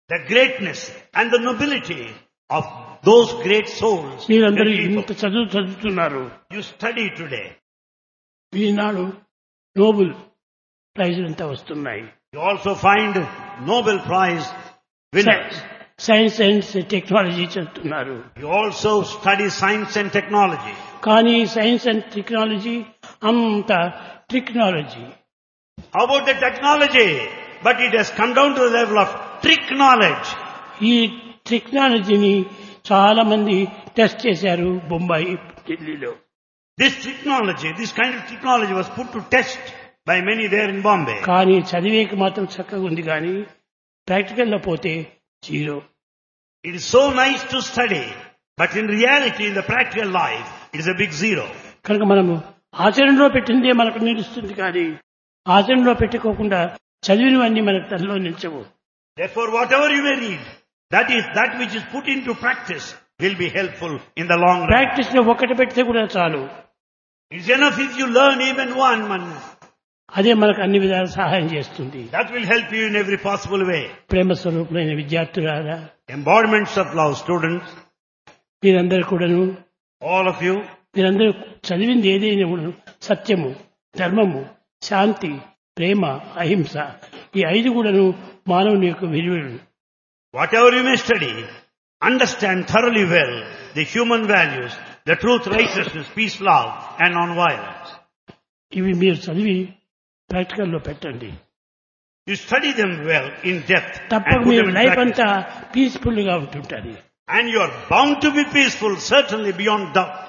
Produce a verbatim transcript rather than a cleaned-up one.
the greatness and the nobility of those great souls. మీరందరూ that people- ఇంత చదువు చదువుతున్నారు. You study today. Eenadu Nobel ప్రైజులు అంతా వస్తున్నాయి. You also find Nobel Prize winners. Science and technology చదువుతున్నారు. You also study science and technology. కానీ science and technology అంత technology. How about the technology? But it has come down to the level of trick knowledge. ఈ టెక్నాలజీని చాలా మంది test చేశారు బొంబాయి, ఢిల్లీలో. This technology, this kind of technology was put to test by many there in Bombay. కానీ చదివేకి మాత్రం చక్కగా ఉంది, కానీ ప్రాక్టికల్లో పోతే zero. It is so nice to study, but in reality, in the practical life, it is a big zero. కనుక మనము ఆచరణలో పెట్టిందే మనకు నిలుస్తుంది, కానీ ఆచరణలో పెట్టుకోకుండా చదివినవన్నీ మనకు తనలో నిలిచవు. Therefore, whatever you may read, that is that which is put into practice will be helpful in the long run. Practice లో ఒక్కటి పెడితే కూడా చాలు. It is enough if you learn even one, man. అదే మనకు అన్ని విధాలు సహాయం చేస్తుంది. That will help you in every possible way. ప్రేమ స్వరూపులైన విద్యార్థులారా, Embodiments of love, students, మీరందరూ కూడాను, all of you, మీరందరూ చదివింది ఏదైనా కూడా సత్యము, ధర్మము, శాంతి, ప్రేమ, అహింస, ఈ ఐదు కూడాను మానవుని యొక్క విలువలు. whatever you may study, understand thoroughly well the human values, the truth, righteousness, peace, love, and non-violence. ఇవి మీరు చదివి ప్రాక్టికల్లో పెట్టండి. You study them well in depth and తప్పక put మీరు them in లైఫ్ practice. అంతా పీస్ఫుల్ గా ఉంటుంటారు. And you are bound to be peaceful, certainly beyond doubt.